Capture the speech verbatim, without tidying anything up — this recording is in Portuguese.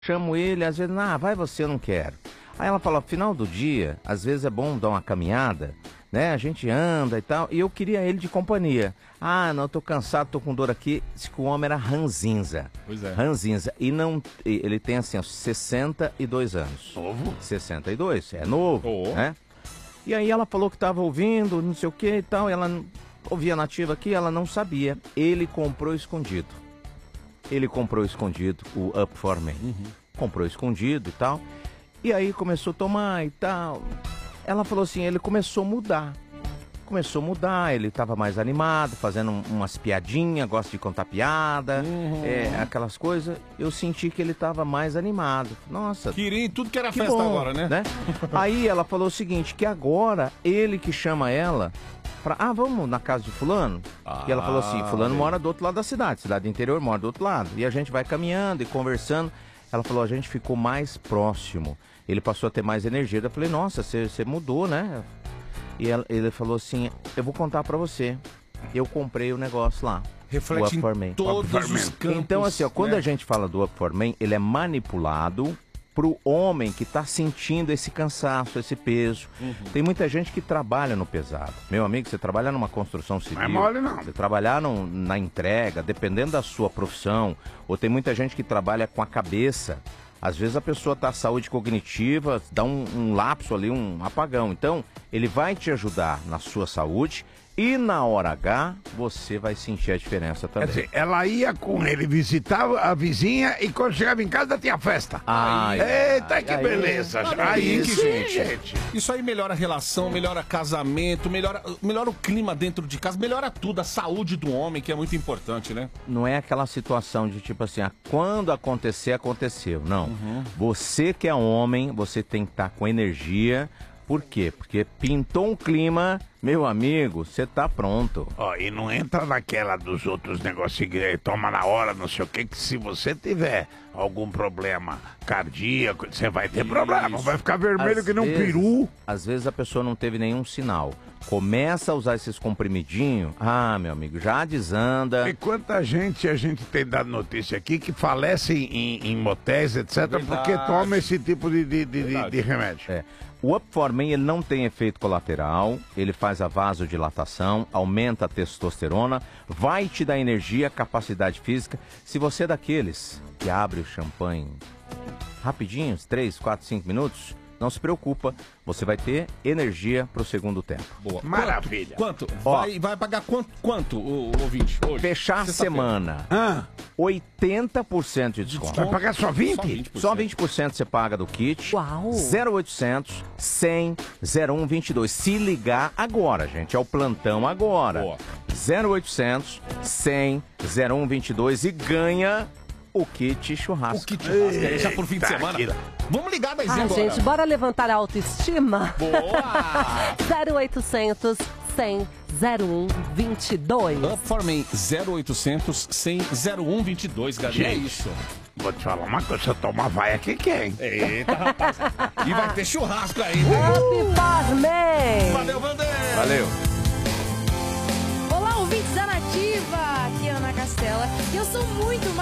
chamo ele, às vezes, ah, vai você, eu não quero. Aí ela fala, final do dia, às vezes é bom dar uma caminhada, né? A gente anda e tal, e eu queria ele de companhia. Ah, não, eu tô cansado, tô com dor aqui. Diz que o homem era ranzinza. Pois é. Ranzinza. E não, ele tem assim, ó, sessenta e dois anos. Novo? sessenta e dois, é novo, Oh. né? E aí ela falou que tava ouvindo, não sei o que e tal, e ela ouvia nativa aqui, ela não sabia. Ele comprou escondido. Ele comprou escondido o Up For Me. Uhum. Comprou escondido e tal. E aí começou a tomar e tal. Ela falou assim, ele começou a mudar. Começou a mudar, ele estava mais animado, fazendo umas piadinhas, gosta de contar piada, uhum. é, aquelas coisas. Eu senti que ele estava mais animado. Nossa. Queria tudo que era que festa bom, agora, né? né? Aí ela falou o seguinte, que agora ele que chama ela pra, ah, vamos na casa de fulano? Ah, e ela falou assim, fulano mora do outro lado da cidade, cidade interior mora do outro lado. E a gente vai caminhando e conversando. Ela falou, a gente ficou mais próximo. Ele passou a ter mais energia. Eu falei, nossa, você mudou, né? E ela, ele falou assim, eu vou contar pra você. Eu comprei o negócio lá. Reflete em todos os campos. Então, assim, ó, quando né? a gente fala do Up For Men, ele é manipulado pro homem que tá sentindo esse cansaço, esse peso. Uhum. Tem muita gente que trabalha no pesado. Meu amigo, você trabalha numa construção civil. Não é mole, não. Você trabalhar no, na entrega, dependendo da sua profissão. Ou tem muita gente que trabalha com a cabeça. Às vezes a pessoa está saúde cognitiva, dá um, um lapso ali, um apagão. Então, ele vai te ajudar na sua saúde e na hora H, você vai sentir a diferença também. Quer dizer, ela ia com ele visitar a vizinha e quando chegava em casa tinha festa. Ai, Eita, ai, que ai, beleza. Ai, aí, aí que sim, gente. Isso aí melhora a relação, melhora casamento, melhora, melhora o clima dentro de casa, melhora tudo, a saúde do homem, que é muito importante, né? Não é aquela situação de tipo assim, ah, quando acontecer, aconteceu. Não. Uhum. Você que é homem, você tem que estar com energia. Por quê? Porque pintou um clima, meu amigo, você tá pronto. Ó, e não entra naquela dos outros negócios que toma na hora, não sei o que, que se você tiver algum problema cardíaco, você vai ter Isso. problema, vai ficar vermelho às que nem um peru. Às vezes a pessoa não teve nenhum sinal. Começa a usar esses comprimidinhos, ah, meu amigo, já desanda. E quanta gente a gente tem dado notícia aqui que falece em, em motéis, etcétera, Verdade. porque toma esse tipo de, de, de, de remédio. É. O Up For Men, ele não tem efeito colateral, ele faz a vasodilatação, aumenta a testosterona, vai te dar energia, capacidade física. Se você é daqueles que abre o champanhe rapidinho, três, quatro, cinco minutos, não se preocupa, você vai ter energia pro segundo tempo. Boa. Maravilha. Quanto? quanto? Ó, vai, vai pagar quanto, quanto o, o ouvinte hoje? Fechar a semana, ah. oitenta por cento de desconto. Vai pagar só vinte? Só vinte por cento. Só vinte por cento você paga do kit. Uau. zero oitocentos, cem, zero um vinte e dois. Se ligar agora, gente, é o plantão agora. Boa. zero oitocentos, cem, zero um vinte e dois e ganha o kit churrasco. O kit churrasco, é já por fim de semana. Que... Vamos ligar da Ah, agora. gente, bora levantar a autoestima? Boa! zero oitocentos, cem, zero um vinte e dois. Up For Men, zero oitocentos, cem, zero um vinte e dois, galera. É isso. Vou te falar uma coisa, se eu tomar vai aqui quem? Eita, rapaz. E vai ter churrasco aí. Up For Men. Valeu, Vander. Valeu. Olá, ouvintes da Nativa! Aqui é a Ana Castela. E eu sou muito mais